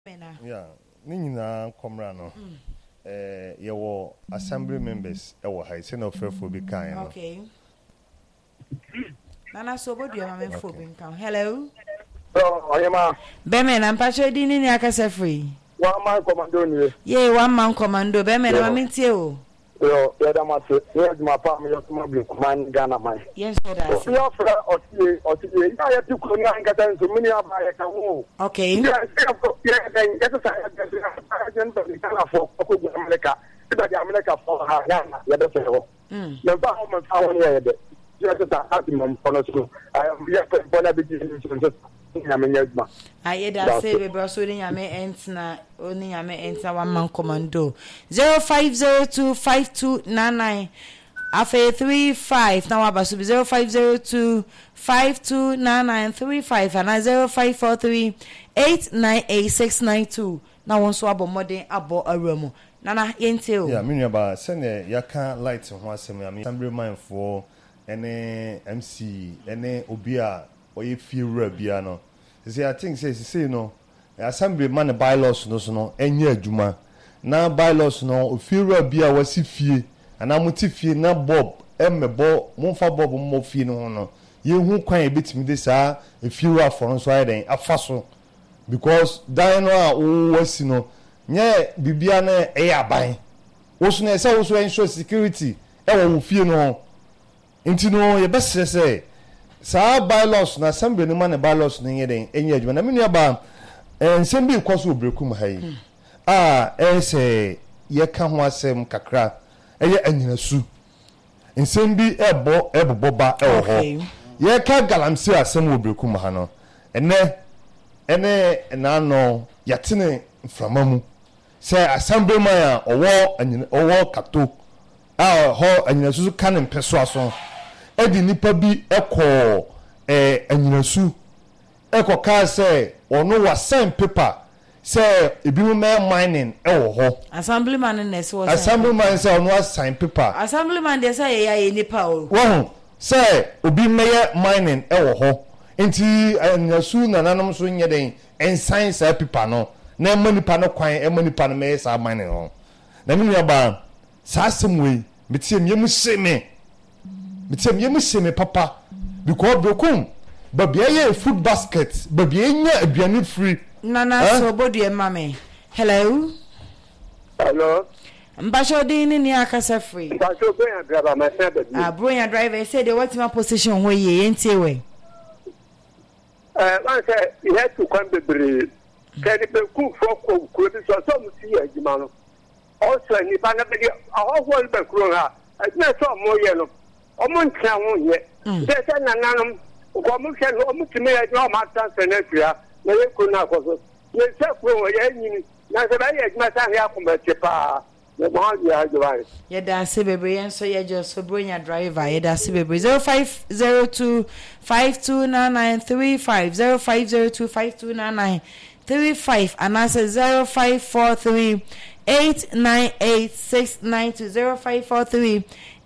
Yeah, Nina Comrano. Your assembly members, our high send of for be kind. Okay. Nana sobo do my for being count. Hello. Oh, I am a Bemen and Pacho Dini Akasa free. 1 man commando. Yea, 1 man commando, Bemen, I mean you. Yo, here's my family of my command Ghana. Yes, that's we offer or I have to come and get into many of my account. okay. Yeah, then get a for America. America for her, the home and found here. Just a happy moment for us. I am here for one beginning to I hear that say we so ni ame entina oni ame enta 1 man commando 05025299 afa 35 now abaso 0502529935 and 0543898692 now won so abomode abo awramo nana yente o yeah me ba send yaka light ho asem ya me assembly man for ene MC ene obi a oye fiewura bia no say I think say no assembly man bylaws no so no enye adwuma na bylaws no ofiewura bia wasi fie ana muti fie na bob emmebo momfa bob mo fie no ho no ye hu kwan ebetimi de saa efiewura for so ayden afaso because dan no a wo wasi no nye bibia na eyaban wo so na say wo so ensure security e wo fie no nti no ye bese say sa bylaws na assembly no man bylaws no yeden enye adwuma na menu aba ensem bi kwaso obrekum hayi say ye ka ho asem kakra eye anyinasu ensem bi ebobo ba ho ye ka galamse asem obrekum ha no ene na no yatene mframamu say assembly man owo kato ho anyinasu kan mpeso aso edi nipa bi ekọ anyinasu ekọ ka say ono wa sign paper say ebi mo mining ewo ho assemblyman ness was assemblyman say ono sign paper assemblyman dey say ya nipa o wo say obi meye mining ewo ho enti anyinasu nananom so nye den en sign say paper no na manipa no kwan manipa no meye sa mining ho na me nua sa semwe metiem yemu seme papa because brokum babia ye food basket babia nya aduane free nana so bodu e mame hello mbasho din ni akasa free mbasho bring driver my friend bring driver say they what my position where ye entie we man say he had to come bebre can be cook for ko bi so muti adwuma no also ni ba na be ahwo be kuro ha na so mo ye no omuntia ho ye se nananum ko mu hwe no omutime ya no ma transfer na fia na ye ko na ko so ye se ko ye nyini na se ba ye adwuma sa ya ko ba chepa na ma ya jwa ye da se bebre yen so ye just so bronya driver ye da se bebre 0502529935 0502529935 and answer 0543898692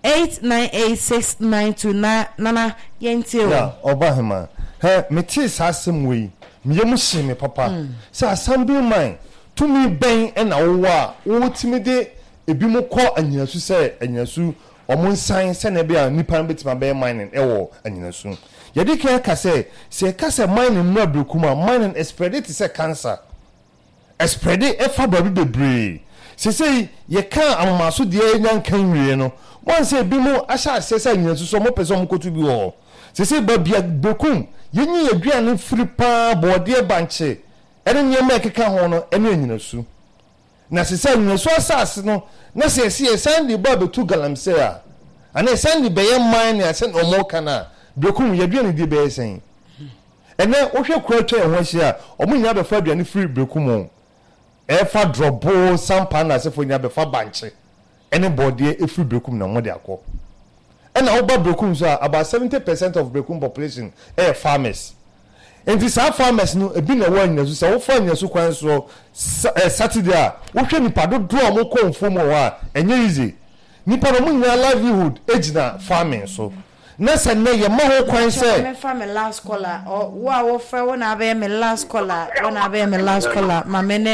0543898692 nana yentio yeah obahema metis asem we miyemu shime papa say assembly man to me ben na wo timi de ebi mo kọ anyinasu say anyinasu omon san se na bia nipa betima be mining ewo anyinasu yedi ka say mining no abrekuma mining spread it say cancer spread it e fa baby bebre say ye kan amaso de nyankan wie no one say bi mo asha say anyinasu so mo person mo kotu bi wo say babia bekum yenyi aduane free pa bode banche ene nyema ekeka ho no ene anyinasu na say anyinasu asase no na say send ba betu galamse a ana send be ye mine na send omo kana bekum yaduane di be sen ene wo hwe kuratwa e ho hia omo nya be fa aduane free bekum efa drobo sampa na se fo nya be fa banche ene body e free bekum na mo de akọ ena oba bekum so about 70% of bekum population farmers and these farmers no ebi na wan nyasu se wo fa nyasu kwan so Saturday a wo hwe nipa do mo konfo mo wa enye easy nipa no mo nya livelihood ejina farming so na se ne ye mo ho kwan se me fa me last caller o wo a wo fa wo na be me last caller wo na be me last caller ma me